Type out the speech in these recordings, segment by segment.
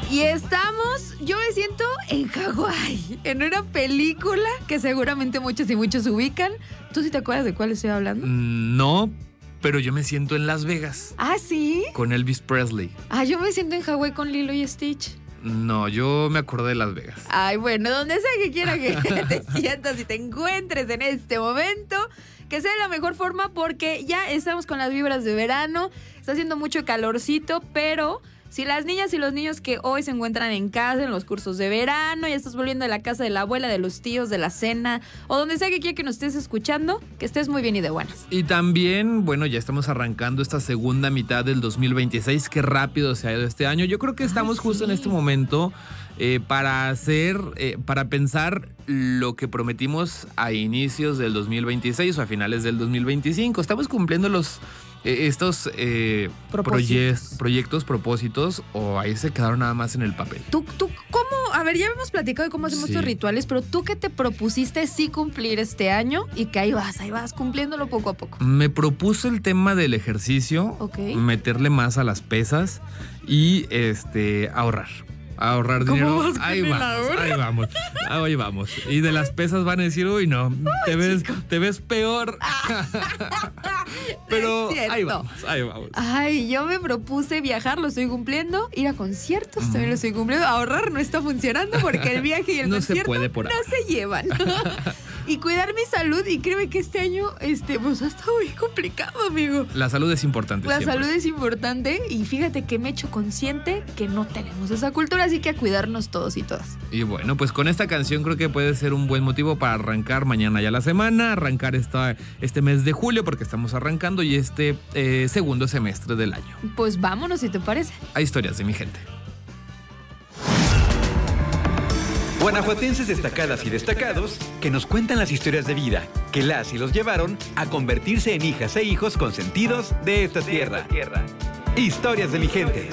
Y estamos, yo me siento en Hawái, en una película que seguramente muchos y muchos ubican. ¿Tú sí te acuerdas de cuál estoy hablando? No, pero yo me siento en Las Vegas. ¿Ah, sí? Con Elvis Presley. Yo me siento en Hawái con Lilo y Stitch. No, yo me acordé de Las Vegas. Ay, bueno, donde sea que quiera que te sientas y te encuentres en este momento, que sea la mejor forma porque ya estamos con las vibras de verano, está haciendo mucho calorcito, pero si las niñas y los niños que hoy se encuentran en casa, en los cursos de verano, ya estás volviendo a la casa de la abuela, de los tíos, de la cena, o donde sea que quiera que nos estés escuchando, que estés muy bien y de buenas. Y también, bueno, ya estamos arrancando esta segunda mitad del 2026, qué rápido se ha ido este año. Yo creo que estamos justo en este momento para pensar lo que prometimos a inicios del 2026 o a finales del 2025. Estamos cumpliendo estos proyectos, propósitos, o ahí se quedaron nada más en el papel. ¿Tú cómo? A ver, ya hemos platicado de cómo hacemos estos rituales, pero ¿tú qué te propusiste sí cumplir este año? Y que ahí vas cumpliéndolo poco a poco. Me propuse el tema del ejercicio, meterle más a las pesas y ahorrar dinero. Ahí vamos. Y de las pesas van a decir, uy, no, te ves peor. Pero ahí vamos. Ay, yo me propuse viajar, lo estoy cumpliendo. Ir a conciertos, también lo estoy cumpliendo. Ahorrar no está funcionando porque el viaje y el concierto no se llevan. Y cuidar mi salud, y créeme que este año pues ha estado muy complicado, amigo. La salud es importante. Salud es importante, y fíjate que me he hecho consciente que no tenemos esa cultura, así que a cuidarnos todos y todas. Y bueno, pues con esta canción creo que puede ser un buen motivo para arrancar mañana ya la semana, arrancar este mes de julio, porque estamos arrancando y segundo semestre del año. Pues vámonos, si te parece. A historias de mi gente. Guanajuatenses destacadas y destacados que nos cuentan las historias de vida que las y los llevaron a convertirse en hijas e hijos consentidos de esta tierra. Historias de mi gente.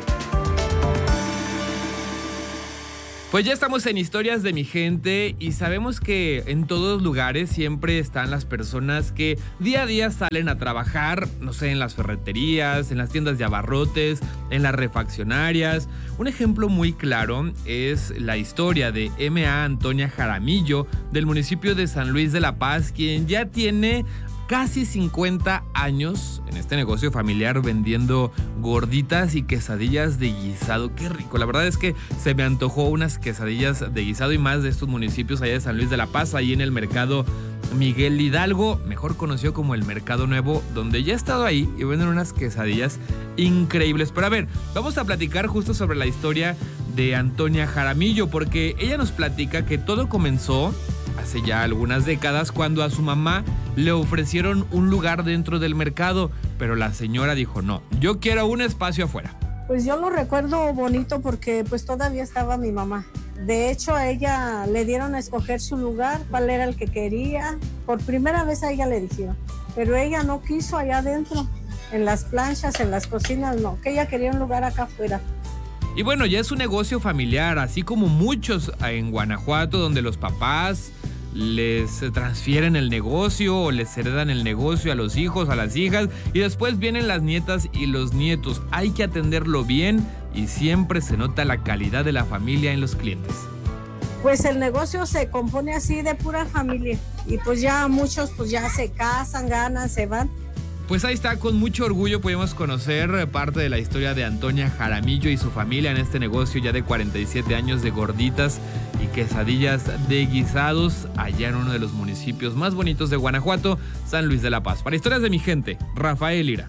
Pues ya estamos en Historias de mi gente y sabemos que en todos lugares siempre están las personas que día a día salen a trabajar, no sé, en las ferreterías, en las tiendas de abarrotes, en las refaccionarias. Un ejemplo muy claro es la historia de M.A. Antonia Jaramillo del municipio de San Luis de la Paz, quien ya tiene casi 50 años en este negocio familiar vendiendo gorditas y quesadillas de guisado. ¡Qué rico! La verdad es que se me antojó unas quesadillas de guisado y más de estos municipios allá de San Luis de la Paz, ahí en el mercado Miguel Hidalgo, mejor conocido como el Mercado Nuevo, donde ya he estado ahí y venden unas quesadillas increíbles. Pero a ver, vamos a platicar justo sobre la historia de Antonia Jaramillo, porque ella nos platica que todo comenzó hace ya algunas décadas cuando a su mamá le ofrecieron un lugar dentro del mercado, pero la señora dijo no, yo quiero un espacio afuera. Pues yo lo recuerdo bonito porque pues todavía estaba mi mamá. De hecho a ella le dieron a escoger su lugar, cuál era el que quería. Por primera vez a ella le dijeron, pero ella no quiso allá adentro, en las planchas, en las cocinas, no, que ella quería un lugar acá afuera. Y bueno, ya es un negocio familiar, así como muchos en Guanajuato, donde los papás les transfieren el negocio o les heredan el negocio a los hijos, a las hijas, y después vienen las nietas y los nietos. Hay que atenderlo bien y siempre se nota la calidad de la familia en los clientes. Pues el negocio se compone así de pura familia y pues ya muchos pues ya se casan, ganan, se van. Pues ahí está, con mucho orgullo podemos conocer parte de la historia de Antonia Jaramillo y su familia en este negocio ya de 47 años de gorditas y quesadillas de guisados allá en uno de los municipios más bonitos de Guanajuato, San Luis de la Paz. Para Historias de mi gente, Rafael Ira.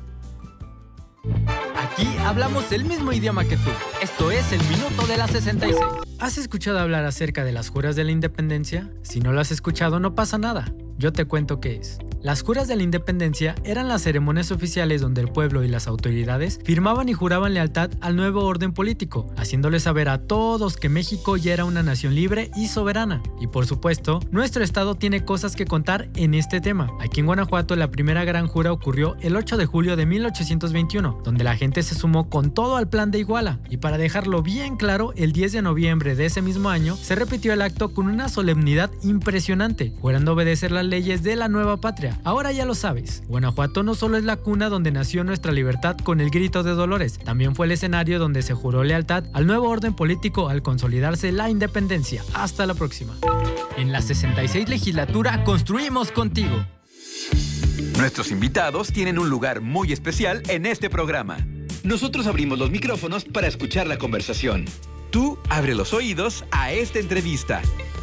Aquí hablamos el mismo idioma que tú. Esto es el Minuto de la 66. ¿Has escuchado hablar acerca de las juras de la independencia? Si no lo has escuchado, no pasa nada. Yo te cuento qué es. Las juras de la independencia eran las ceremonias oficiales donde el pueblo y las autoridades firmaban y juraban lealtad al nuevo orden político, haciéndole saber a todos que México ya era una nación libre y soberana. Y por supuesto, nuestro estado tiene cosas que contar en este tema. Aquí en Guanajuato la primera gran jura ocurrió el 8 de julio de 1821, donde la gente se sumó con todo al plan de Iguala. Y para dejarlo bien claro, el 10 de noviembre de ese mismo año se repitió el acto con una solemnidad impresionante, jurando obedecer las leyes de la nueva patria, independencia. Ahora ya lo sabes, Guanajuato no solo es la cuna donde nació nuestra libertad con el grito de Dolores, también fue el escenario donde se juró lealtad al nuevo orden político al consolidarse la independencia. Hasta la próxima. En la 66 legislatura construimos contigo. Nuestros invitados tienen un lugar muy especial en este programa. Nosotros abrimos los micrófonos para escuchar la conversación. Tú abre los oídos a esta entrevista.